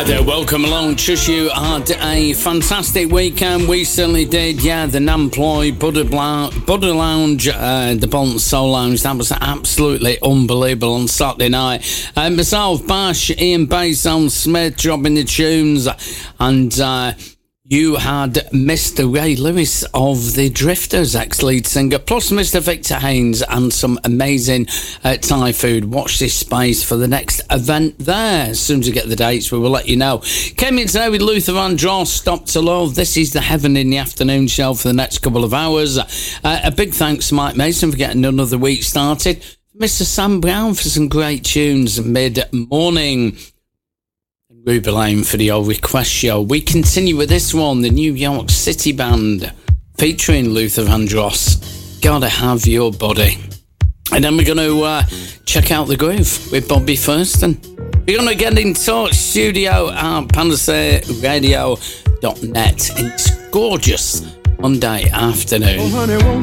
Hi there, welcome along. Trust you had a fantastic weekend. We certainly did. Yeah, the Namploy, Buddha Lounge, the Bolton Soul Lounge. That was absolutely unbelievable on Saturday night. Myself, Bash, Ian Bass, Alan Smith dropping the tunes, and you had Mr. Ray Lewis of the Drifters, ex-lead singer, plus Mr. Victor Haynes and some amazing Thai food. Watch this space for the next event there. As soon as we get the dates, we will let you know. Came in today with Luther Vandross, Stop to Love. This is the Heaven in the Afternoon show for the next couple of hours. A big thanks to Mike Mason for getting another week started. Mr. Sam Brown for some great tunes mid-morning. Ruby Lane for the old request show. We continue with this one, the New York City Band featuring Luther Vandross, Gotta Have Your Body. And then we're going to check out the groove with Bobby Thurston. We're going to get in touch, studio at panaceradio.net. It's gorgeous Monday afternoon. Oh honey, won't